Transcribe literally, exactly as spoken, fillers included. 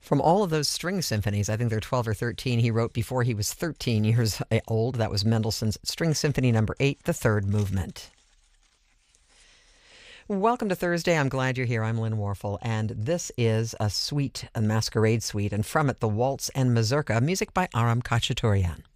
From all of those string symphonies, I think there are twelve or thirteen he wrote before he was thirteen years old. That was Mendelssohn's String Symphony number eight, the third movement. Welcome to Thursday. I'm glad you're here. I'm Lynn Warfel, and this is a suite, a masquerade suite, and from it, the Waltz and Mazurka, music by Aram Khachaturian.